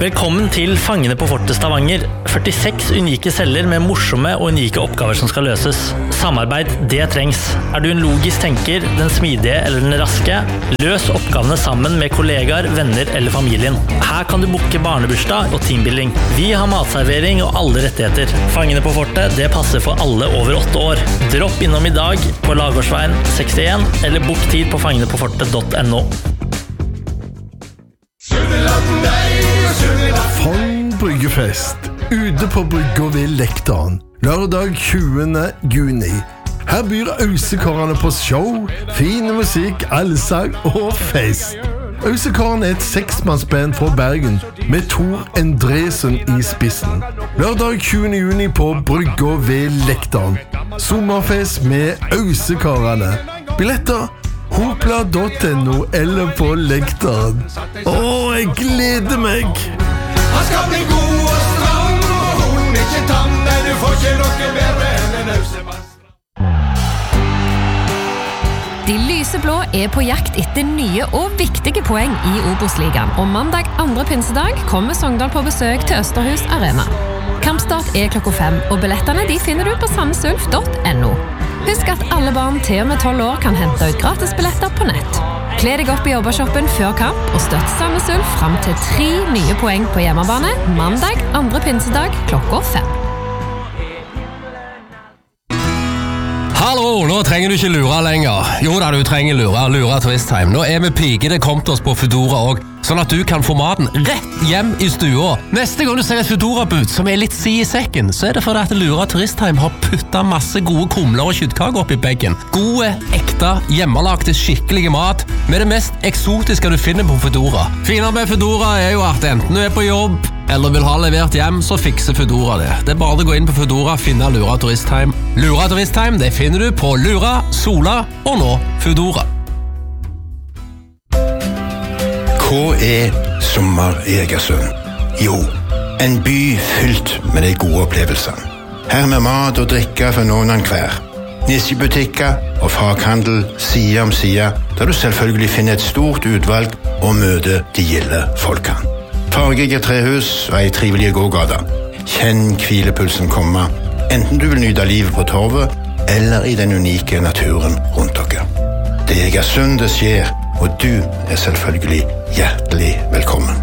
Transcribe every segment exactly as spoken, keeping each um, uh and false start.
Velkommen til Fangene på Fortet Stavanger. førtiseks unike celler med morsomme og unike oppgaver som skal løses. Samarbeid, det trengs. Er du en logisk tenker, den smidige eller den raske? Løs oppgavene sammen med kollegaer, venner eller familien. Her kan du booke barnebursdag og teambuilding. Vi har matservering og alle rettigheter. Fangene på Fortet, det passer for alle over åtte år. Dropp innom i dag på Lagårdsveien sekstien eller book tid på fangene på fortet punktum no. Fogn Bryggefest ute på brygga ved Lektan lørdag tjuende juni. Her byr Ausekarene på show, fin musikk, allsang og fest. Ausekarene er et seksmannsband fra Bergen med Tor Endresen i spissen. Lørdag tjuende juni på brygga ved Lektan. Sommerfest med Ausekarene. Billetter hopla punktum no eller på Lektan. Åh, jeg gleder meg! Han skal bli god og strang, og hun ikke tam, men du får ikke noe bedre enn en Ausemann. De lyseblå er på jakt etter nye og viktige poeng i Obos-ligaen, og mandag andre pinsedag kommer Sogndal på besøk til Østerhus Arena. Kampstart er klokka fem, og billettene de finner du på sandnesulf punktum no. Husk at alle barn til og med tolv år kan hente ut gratisbilletter på nett. Kle deg opp i jobbershoppen før kamp og støtt Sandnes Ulf frem til tre nye poeng på hjemmebane mandag andre pinsedag klokka fem. Hallo, nå trenger du ikke lure lenger. Jo da, du trenger lure, lure Turistheim. Nå er vi pigene kommet oss på Foodora også, sånn at du kan få maten rett hjem i stua. Neste gang du ser et Foodora-bud som er litt si i sekken, så er det fordi at Lura Turistheim har puttet masse gode kumler og kjøttkaker opp i beggen. Gode, ekte, hjemmelagte, skikkelige mat med det mest eksotiske du finner på Foodora. Finere med Foodora er jo at enten du er på jobb eller vil ha levert hjem, så fikser Foodora det. Det er bare å gå inn på Foodora og finne Lura Turistheim. Lura Turistheim, det finner du på Lura, Sola og nå Foodora. Hva er sommer i Egersund? Jo, en by fylt med de gode opplevelsene. Her med mat og drikke for noen enn hver. Nisjebutikker og faghandel side om side, der du selvfølgelig finner et stort utvalg og møter de gilde folkene. Fargige trehus og ei trivelige gågata. Kjenn hvilepulsen komme, enten du vil nyte livet på torvet eller i den unike naturen rundt dere. Det er Egersund det skjer, og du er selvfølgelig hjertelig velkommen.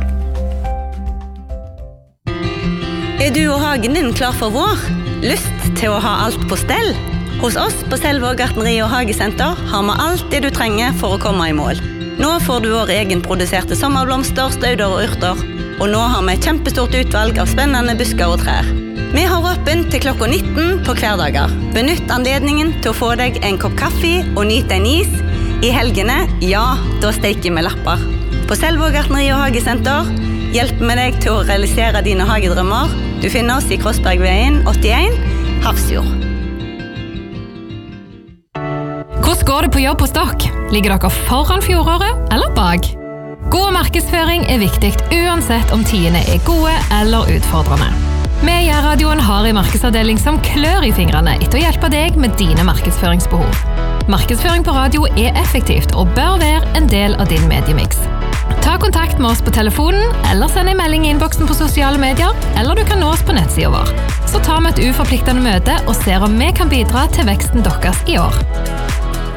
Er du og hagen din klar for vår? Lyst til å ha alt på stell? Hos oss på Selvåg Gartneri og Hagesenter har vi alt det du trenger for å komme i mål. Nå får du vår egenproduserte sommerblomster, stauder og urter, og nå har vi et kjempestort utvalg av spennende busker og trær. Vi har åpent til klokka nitten på hverdager. Benytt anledningen til å få deg en kopp kaffe og nyte en is. I helgene, ja, da steker vi lapper. På Selvåg Gartneri og Hagesenter hjelper vi deg til å realisere dine hagedrømmer. Du finner oss i Krossbergveien åttien, Hafrsfjord. Hvordan går det på jobb hos dere? Ligger dere foran fjoråret eller bak? God markedsføring er viktig uansett om tidene er gode eller utfordrende. Vi i radioen har en markedsavdeling som klør i fingrene etter å hjelpe deg med dine markedsføringsbehov. Markedsføring på radio er effektivt og bør være en del av din mediemix. Ta kontakt med oss på telefonen, eller send en melding i innboksen på sosiale medier, eller du kan nå oss på nettsiden vår. Så tar vi et uforpliktende møte og ser om vi kan bidra til veksten deres i år.